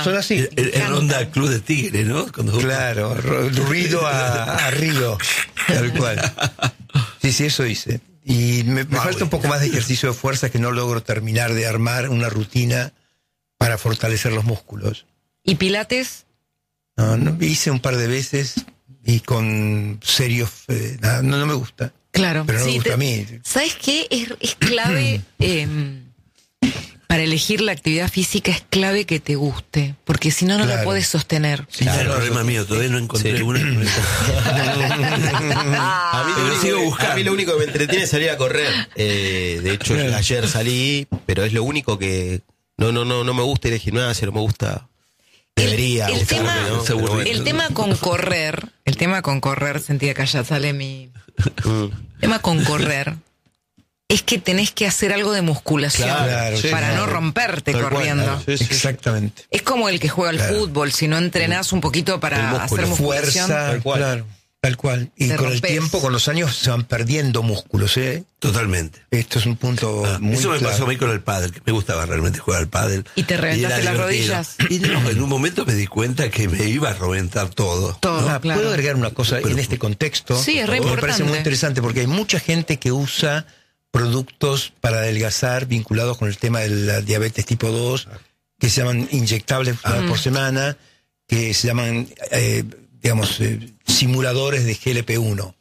son así. En onda Club de Tigre, ¿no? Claro, ruido a río, tal cual. Sí, eso hice. Y me falta un poco más de ejercicio de fuerza, que no logro terminar de armar una rutina para fortalecer los músculos. ¿Y pilates? No, hice un par de veces y con serios... no me gusta. Claro. Pero no me gusta a mí. ¿Sabes qué? Es clave... para elegir la actividad física es clave que te guste, porque si no, no la puedes sostener. Sí, claro, el problema mío, todavía no encontré una. A mí lo único que me entretiene es salir a correr. De hecho, ayer salí, pero es lo único que no me gusta ir al gimnasio, no me gusta. Debería gustarme, ¿no? El tema con correr, sentía que allá sale mi... El tema con correr es que tenés que hacer algo de musculación para no romperte corriendo. Exactamente. Es como el que juega al fútbol, si no entrenás un poquito para hacer musculación. Fuerza, tal cual. Y con el tiempo, con los años, se van perdiendo músculos, ¿eh? Totalmente. Esto es un punto muy eso me claro. pasó a mí con el pádel, que me gustaba realmente jugar al pádel. ¿Y te reventaste las rodillas? Y no, en un momento me di cuenta que me iba a reventar todo. Claro. ¿Puedo agregar una cosa en este contexto? Sí, es re importante. Me parece muy interesante, porque hay mucha gente que usa productos para adelgazar vinculados con el tema de la diabetes tipo 2, que se llaman inyectables por semana, que se llaman, simuladores de GLP-1.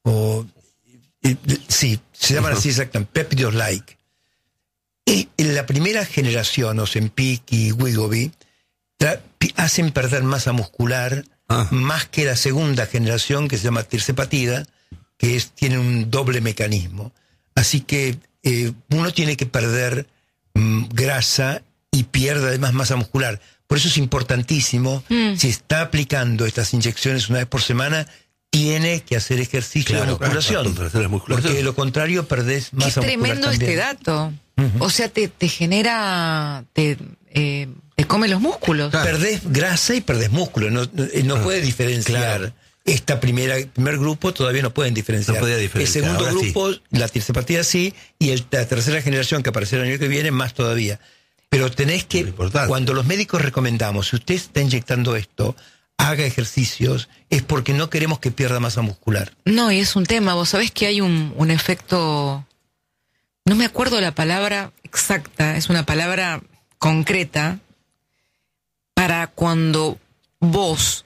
Sí, se llaman así exactamente, péptidos-like. Y en la primera generación, Ozempic y Wegovy, hacen perder masa muscular más que la segunda generación, que se llama tirzepatida, que tiene un doble mecanismo. Así que uno tiene que perder grasa y pierde además masa muscular. Por eso es importantísimo, si está aplicando estas inyecciones una vez por semana, tiene que hacer ejercicio de musculación. Porque de lo contrario perdés masa muscular. Qué tremendo también. este dato. O sea, te genera... te come los músculos. Perdés grasa y perdés músculo. No puedes diferenciar. Claro. Primer grupo todavía no pueden diferenciar. El segundo grupo, la tirzepatida sí, y la tercera generación que aparecerá el año que viene, más todavía. Pero tenés que, cuando los médicos recomendamos, si usted está inyectando esto, haga ejercicios, es porque no queremos que pierda masa muscular. No, y es un tema. Vos sabés que hay un efecto, no me acuerdo la palabra exacta, es una palabra concreta, para cuando vos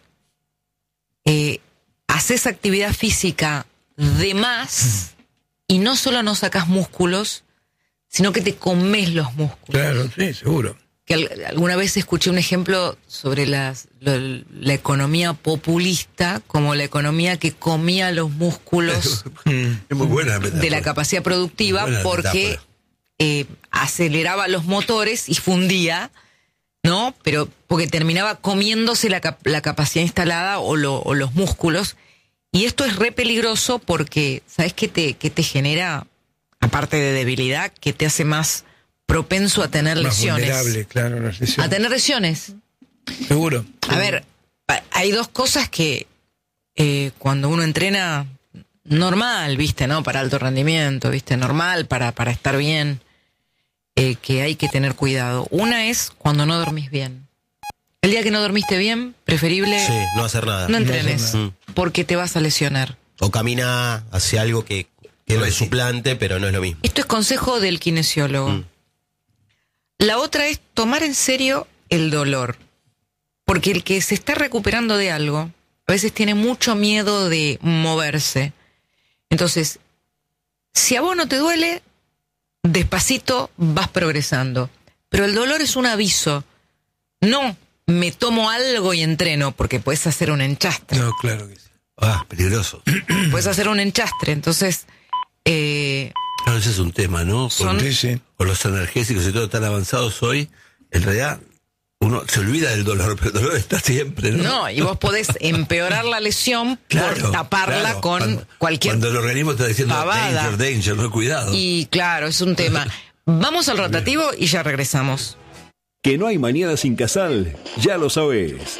haces actividad física de más y no solo no sacás músculos, sino que te comes los músculos. Claro, sí, seguro. Que alguna vez escuché un ejemplo sobre la economía populista como la economía que comía los músculos es muy buena de la capacidad productiva, porque aceleraba los motores y fundía, ¿no? Pero porque terminaba comiéndose la capacidad instalada o los músculos. Y esto es re peligroso porque, ¿sabes qué te genera? Aparte de debilidad, que te hace más propenso a tener lesiones. Más vulnerable, claro, las lesiones. A tener lesiones. Seguro. A ver, hay dos cosas que cuando uno entrena normal, ¿viste? ¿No? Para alto rendimiento, ¿viste? Normal, para estar bien, que hay que tener cuidado. Una es cuando no dormís bien. El día que no dormiste bien, preferible... Sí, no hacer nada. No entrenes, porque te vas a lesionar. O camina hacia algo que lo suplante, pero no es lo mismo. Esto es consejo del kinesiólogo. La otra es tomar en serio el dolor. Porque el que se está recuperando de algo, a veces tiene mucho miedo de moverse. Entonces, si a vos no te duele, despacito vas progresando. Pero el dolor es un aviso. No me tomo algo y entreno, porque puedes hacer un enchastre. No, claro que sí. Peligroso. Puedes hacer un enchastre, entonces... Claro, ese es un tema, ¿no? Con los analgésicos y todo tan avanzados hoy, en realidad uno se olvida del dolor, pero el dolor está siempre, ¿no? No, y vos podés empeorar la lesión por taparla con cualquier cuando el organismo está diciendo pavada. danger, no, cuidado. Y claro, es un tema. Vamos al rotativo y ya regresamos. Que no hay mañana sin Casal, ya lo sabés.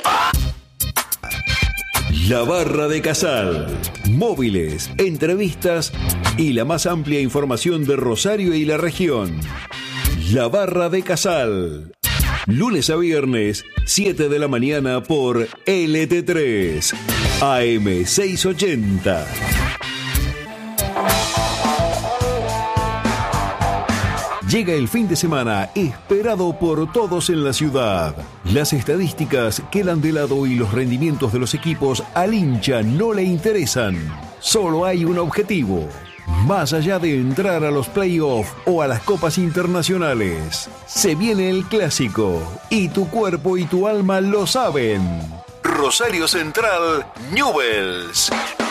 La Barra de Casal. Móviles, entrevistas y la más amplia información de Rosario y la región. La Barra de Casal. Lunes a viernes, 7 de la mañana por LT3, AM 680. Llega el fin de semana esperado por todos en la ciudad. Las estadísticas quedan de lado y los rendimientos de los equipos al hincha no le interesan. Solo hay un objetivo. Más allá de entrar a los playoffs o a las copas internacionales, se viene el clásico y tu cuerpo y tu alma lo saben. Rosario Central, Newell's.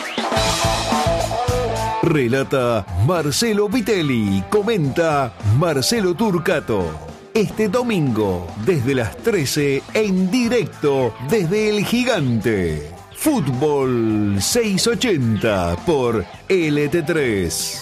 Relata Marcelo Vitelli, comenta Marcelo Turcato. Este domingo, desde las 13, en directo desde El Gigante. Fútbol 680 por LT3.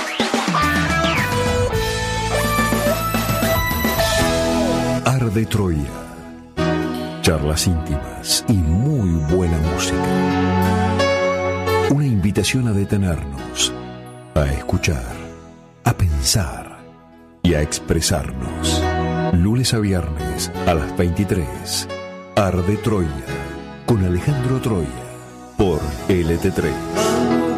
Arde Troya. Charlas íntimas y muy buena música. Una invitación a detenernos, a escuchar, a pensar y a expresarnos. Lunes a viernes a las 23. Arde Troya con Alejandro Troya por LT3.